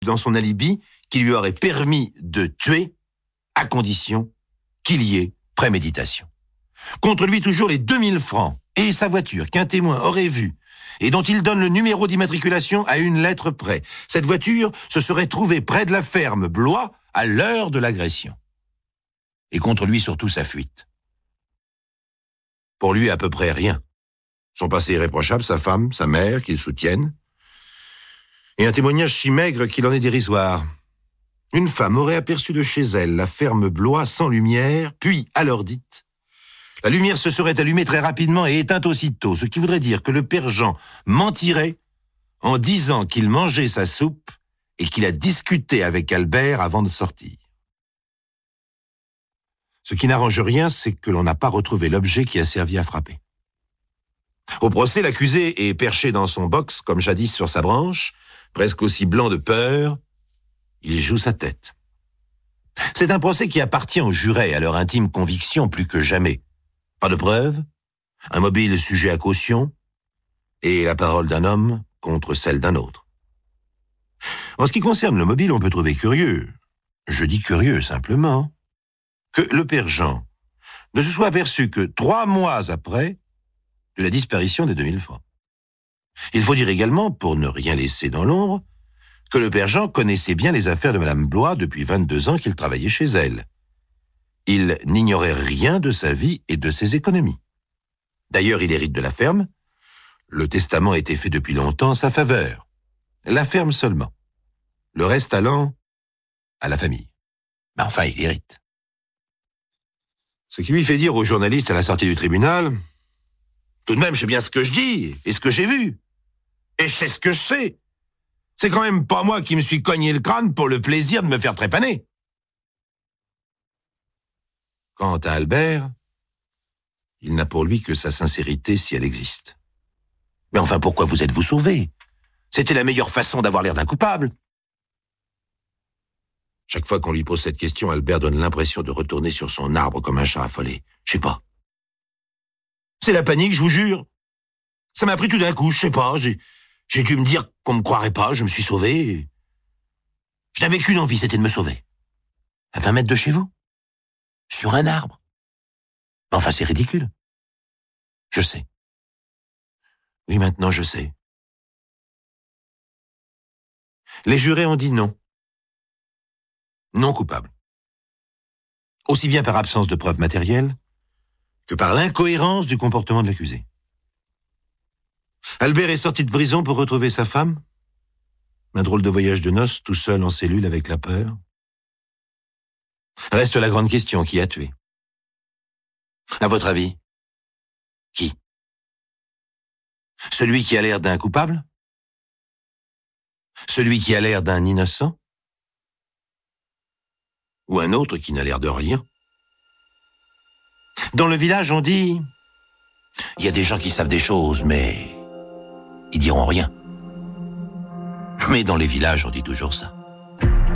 dans son alibi qui lui aurait permis de tuer à condition qu'il y ait préméditation. Contre lui, toujours les 2000 francs et sa voiture qu'un témoin aurait vue et dont il donne le numéro d'immatriculation à une lettre près. Cette voiture se serait trouvée près de la ferme Blois à l'heure de l'agression. Et contre lui, surtout, sa fuite. Pour lui, à peu près rien. Son passé irréprochable, sa femme, sa mère, qu'il soutienne, et un témoignage si maigre qu'il en est dérisoire. Une femme aurait aperçu de chez elle la ferme Blois sans lumière, puis, à l'heure dite, la lumière se serait allumée très rapidement et éteinte aussitôt, ce qui voudrait dire que le père Jean mentirait en disant qu'il mangeait sa soupe et qu'il a discuté avec Albert avant de sortir. Ce qui n'arrange rien, c'est que l'on n'a pas retrouvé l'objet qui a servi à frapper. Au procès, l'accusé est perché dans son box, comme jadis sur sa branche, presque aussi blanc de peur, il joue sa tête. C'est un procès qui appartient aux jurés, à leur intime conviction plus que jamais. Pas de preuves, un mobile sujet à caution, et la parole d'un homme contre celle d'un autre. En ce qui concerne le mobile, on peut trouver curieux, je dis curieux simplement, que le père Jean ne se soit aperçu que 3 mois après de la disparition des 2000 francs. Il faut dire également, pour ne rien laisser dans l'ombre, que le père Jean connaissait bien les affaires de Madame Blois depuis 22 ans qu'il travaillait chez elle. Il n'ignorait rien de sa vie et de ses économies. D'ailleurs, il hérite de la ferme. Le testament a été fait depuis longtemps en sa faveur. La ferme seulement. Le reste allant à la famille. Mais enfin, il hérite. Ce qui lui fait dire aux journalistes à la sortie du tribunal, « Tout de même, je sais bien ce que je dis et ce que j'ai vu. Et je sais ce que je sais. C'est quand même pas moi qui me suis cogné le crâne pour le plaisir de me faire trépaner. » Quant à Albert, il n'a pour lui que sa sincérité si elle existe. Mais enfin, pourquoi vous êtes-vous sauvé? C'était la meilleure façon d'avoir l'air d'un coupable. Chaque fois qu'on lui pose cette question, Albert donne l'impression de retourner sur son arbre comme un chat affolé. Je sais pas. C'est la panique, je vous jure. Ça m'a pris tout d'un coup, je sais pas. J'ai dû me dire qu'on me croirait pas, je me suis sauvé. Je n'avais qu'une envie, c'était de me sauver. À 20 mètres de chez vous. Sur un arbre. Enfin, c'est ridicule. Je sais. Oui, maintenant, je sais. Les jurés ont dit non. Non coupable. Aussi bien par absence de preuves matérielles que par l'incohérence du comportement de l'accusé. Albert est sorti de prison pour retrouver sa femme. Un drôle de voyage de noces, tout seul en cellule avec la peur. Reste la grande question, qui a tué? À votre avis, qui? Celui qui a l'air d'un coupable? Celui qui a l'air d'un innocent? Ou un autre qui n'a l'air de rien? Dans le village, on dit, il y a des gens qui savent des choses, mais ils diront rien. Mais dans les villages, on dit toujours ça.